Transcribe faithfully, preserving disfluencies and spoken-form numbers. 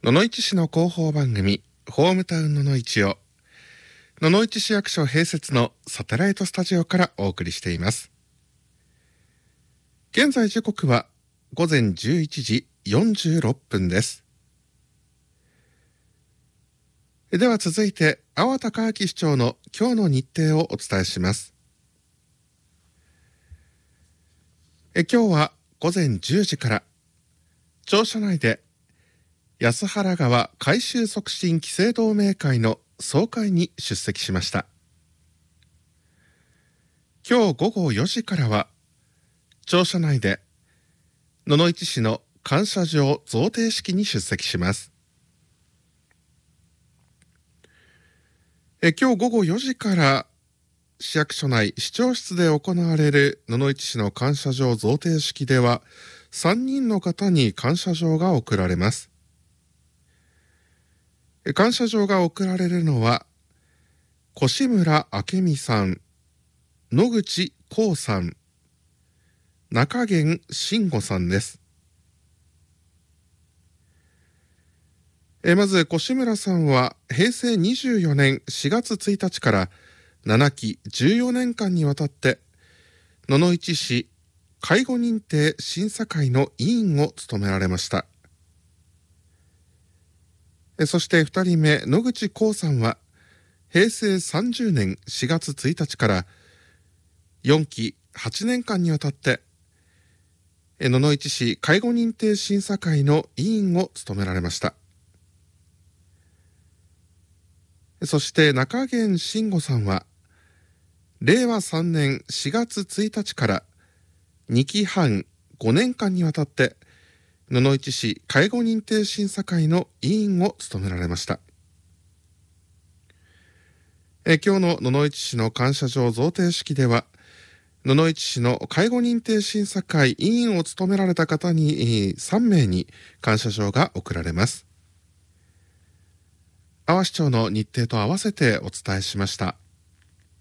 野々市市の広報番組ホームタウン野々市を野々市市役所併設のサテライトスタジオからお送りしています。現在時刻はごぜんじゅういちじよんじゅうろっぷんです。では続いて阿波隆明市長の今日の日程をお伝えします。え今日はごぜんじゅうじから庁舎内で安原川改修促進期成同盟会の総会に出席しました。今日ごごよじからは庁舎内で野々市市の感謝状贈呈式に出席します。え今日ごごよじから市役所内市長室で行われる野々市市の感謝状贈呈式ではさんにんの方に感謝状が贈られます。感謝状が贈られるのは越村明美さん、野口光さん、中源慎吾さんです。えまず越村さんはへいせいにじゅうよねんしがつついたちからななきじゅうよねんかんにわたって野々市市介護認定審査会の委員を務められました。そしてふたりめ野口光さんはへいせいさんじゅうねんしがつついたちからよんきはちねんかんにわたって野々市市介護認定審査会の委員を務められました。そして中源慎吾さんはれいわさんねんしがつついたちからにきはんごねんかんにわたって野々市市介護認定審査会の委員を務められました。え今日の野々市市の感謝状贈呈式では野々市市の介護認定審査会委員を務められた方にさんめいに感謝状が贈られます。阿波市長の日程と合わせてお伝えしました。